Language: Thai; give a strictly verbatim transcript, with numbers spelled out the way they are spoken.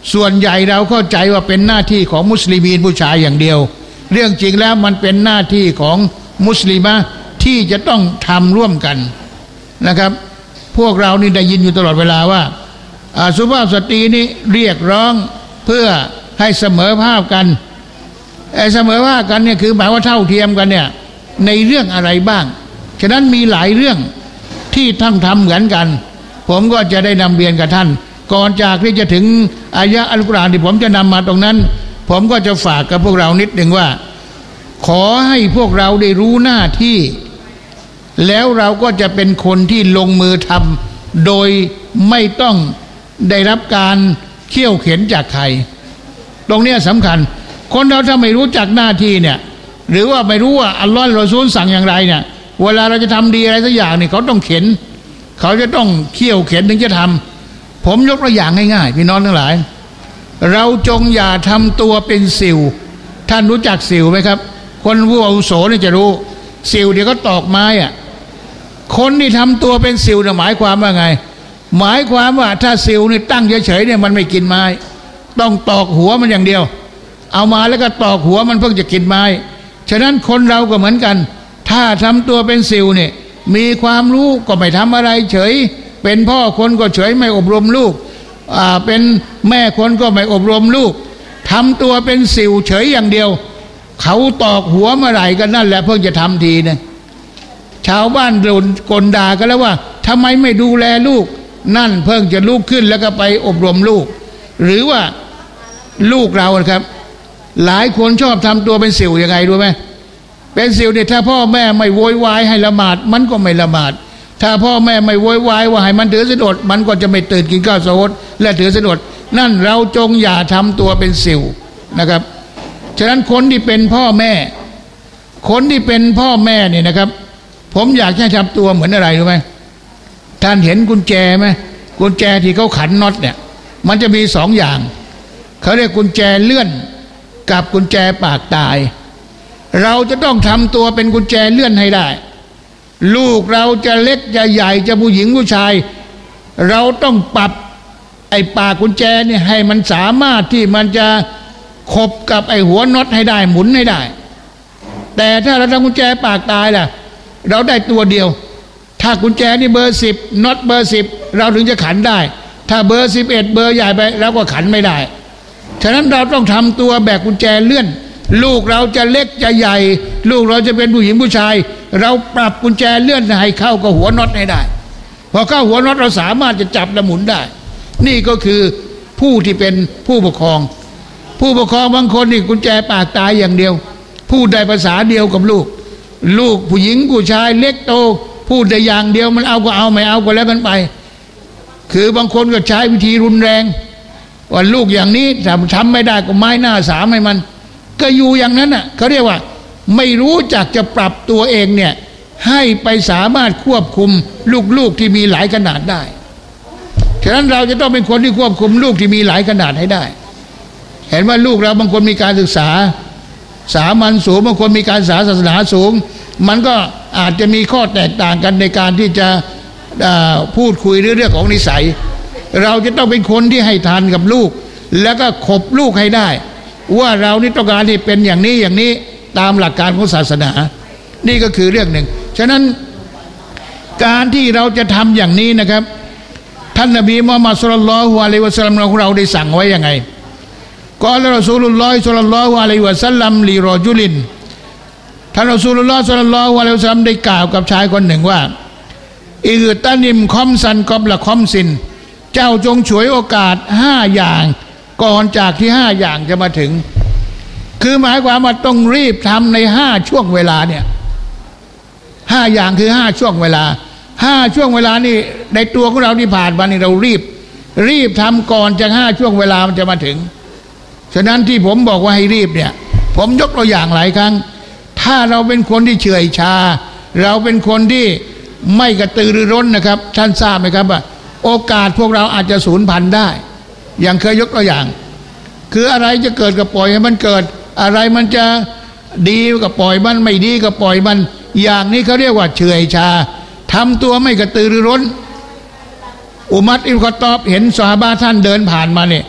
ส่วนใหญ่เราเข้าใจว่าเป็นหน้าที่ของมุสลิมีนผู้ชายอย่างเดียวเรื่องจริงแล้วมันเป็นหน้าที่ของมุสลิมะที่จะต้องทำร่วมกันนะครับพวกเรานี่ได้ยินอยู่ตลอดเวลาว่าสุภาพสตรีนี่เรียกร้องเพื่อให้เสมอภาคกันไอ้เสมอภาคกันเนี่ยคือหมายว่าเท่าเทียมกันเนี่ยในเรื่องอะไรบ้างฉะนั้นมีหลายเรื่องที่ท่านทำเหมือนกันผมก็จะได้นำเรียนกับท่านก่อนจากที่จะถึงอายะอัลกุรอานที่ผมจะนำมาตรงนั้นผมก็จะฝากกับพวกเรานิดหนึ่งว่าขอให้พวกเราได้รู้หน้าที่แล้วเราก็จะเป็นคนที่ลงมือทำโดยไม่ต้องได้รับการเขี่ยวเข็นจากใครตรงนี้สำคัญคนเราถ้าไม่รู้จักหน้าที่เนี่ยหรือว่าไม่รู้ว่าอัลลอฮฺรอซูลสั่งอย่างไรเนี่ยเวลาเราจะทำดีอะไรสักอย่างเนี่ยเขาต้องเข็นเขาจะต้องเขี่ยวเข็นถึงจะทำผมยกตัวอย่างง่ายๆพี่น้องทั้งหลายเราจงอย่าทำตัวเป็นสิวท่านรู้จักสิวไหมครับคนผู้อาวุโสเนี่ยจะรู้สิวเดี๋ยวก็ตอกไม้อะคนที่ทำตัวเป็นสิวเนี่ยหมายความว่าไงหมายความว่าถ้าสิวนี่ตั้งเฉยๆเนี่ยมันไม่กินไม้ต้องตอกหัวมันอย่างเดียวเอามาแล้วก็ตอกหัวมันเพิ่งจะกินไม้ฉะนั้นคนเราก็เหมือนกันถ้าทำตัวเป็นสิวเนี่ยมีความรู้ก็ไม่ทำอะไรเฉยเป็นพ่อคนก็เฉยไม่อบรมลูกอ่าเป็นแม่คนก็ไม่อบรมลูกทำตัวเป็นสิวเฉยอย่างเดียวเขาตอกหัวเมื่อไหร่กันนั่นแหละเพิ่งจะทำทีเนี่ยชาวบ้านโดนกลด่ากันแล้วว่าทำไมไม่ดูแลลูกนั่นเพิ่งจะลุกขึ้นแล้วก็ไปอบรมลูกหรือว่าลูกเราครับหลายคนชอบทำตัวเป็นสิวยังไงรู้ไหมเป็นสิวเนี่ยถ้าพ่อแม่ไม่โวยวายให้ละหมาดมันก็ไม่ละหมาดถ้าพ่อแม่ไม่โวยวายว่าให้มันถือศีลอดมันก็จะไม่ตื่นกินข้าวสวดและถือศีลอดนั่นเราจงอย่าทำตัวเป็นสิวนะครับฉะนั้นคนที่เป็นพ่อแม่คนที่เป็นพ่อแม่เนี่ยนะครับผมอยากให้ทำตัวเหมือนอะไรรู้ไหมท่านเห็นกุญแจไหมกุญแจที่เขาขันน็อตเนี่ยมันจะมีสองอย่างเขาเรียกกุญแจเลื่อนกับกุญแจปากตายเราจะต้องทำตัวเป็นกุญแจเลื่อนให้ได้ลูกเราจะเล็กจะใหญ่จะผู้หญิงผู้ชายเราต้องปรับไอ้ปากกุญแจเนี่ยให้มันสามารถที่มันจะขบกับไอ้หัวน็อตให้ได้หมุนให้ได้แต่ถ้าเราทำกุญแจปากตายล่ะเราได้ตัวเดียวถ้ากุญแจนี่เบอร์สิบน็อตเบอร์สิบเราถึงจะขันได้ถ้าเบอร์สิบเอ็ดเบอร์ใหญ่ไปเราก็ขันไม่ได้ฉะนั้นเราต้องทำตัวแบบกุญแจเลื่อนลูกเราจะเล็กจะใหญ่ลูกเราจะเป็นผู้หญิงผู้ชายเราปรับกุญแจเลื่อนให้เข้ากับหัวน็อตให้ได้พอเข้าหัวน็อตเราสามารถจะจับและหมุนได้นี่ก็คือผู้ที่เป็นผู้ปกครองผู้ปกครองบางคนนี่กุญแจปากตายอย่างเดียวพูดได้ภาษาเดียวกับลูกลูกผู้หญิงผู้ชายเล็กโตพูดได้อย่างเดียวมันเอาก็เอาไม่เอาก็แล้วกันไปคือบางคนก็ใช้วิธีรุนแรงว่าลูกอย่างนี้ทำทำไม่ได้ก็ไม้หน้าสามให้มันก็อยู่อย่างนั้นน่ะเขาเรียกว่าไม่รู้จักจะปรับตัวเองเนี่ยให้ไปสามารถควบคุมลูกๆที่มีหลายขนาดได้ฉะนั้นเราจะต้องเป็นคนที่ควบคุมลูกที่มีหลายขนาดให้ได้เห็นว่าลูกเราบางคนมีการศึกษาสามัญสูงบางคนมีการศึกษาศาสนาสูงมันก็อาจจะมีข้อแตกต่างกันในการที่จะพูดคุยเรื่องของนิสัยเราจะต้องเป็นคนที่ให้ทานกับลูกแล้วก็ขบลูกให้ได้ว่าเรานี่ต้องการที่เป็นอย่างนี้อย่างนี้ตามหลักการของศาสนานี่ก็คือเรื่องหนึ่งฉะนั้นการที่เราจะทำอย่างนี้นะครับท่านนบีมุฮัมมัดศ็อลลัลลอฮุอะลัยฮิวะซัลลัมของเราได้สั่งไว้ยังไงกอละรอซูลุลลอฮิศ็อลลัลลอฮุอะลัยฮิวะซัลลัมลิรอจุลินท่านรอซูลุลลอฮ์ศ็อลลัลลอฮุอะลัยฮิวะซัลลัมได้กล่าวกับชายคนหนึ่งว่าอิกตันิมคอมซันกอบละคอมซินเจ้าจงฉวยโอกาสห้าอย่างก่อนจากที่ห้าอย่างจะมาถึงคือหมายความว่าต้องรีบทำในห้าช่วงเวลาเนี่ยห้าอย่างคือห้าช่วงเวลาห้าช่วงเวลานี่ในตัวของเราที่ผ่านมานี่เรารีบรีบทำก่อนจากห้าช่วงเวลามันจะมาถึงฉะนั้นที่ผมบอกว่าให้รีบเนี่ยผมยกตัวอย่างหลายครั้งถ้าเราเป็นคนที่เฉื่อยชาเราเป็นคนที่ไม่กระตือรือร้นนะครับท่านทราบไหมครับว่าโอกาสพวกเราอาจจะสูญพันธุ์ได้อย่างเคยยกตัวอย่างคืออะไรจะเกิดก็ปล่อยให้มันเกิดอะไรมันจะดีก็ปล่อยมันไม่ดีก็ปล่อยมันอย่างนี้เขาเรียกว่าเฉื่อยชาทำตัวไม่กระตือรือร้นอุมัรอิบนุค็อฏฏอบเห็นซอฮาบะห์ท่านเดินผ่านมาเนี่ย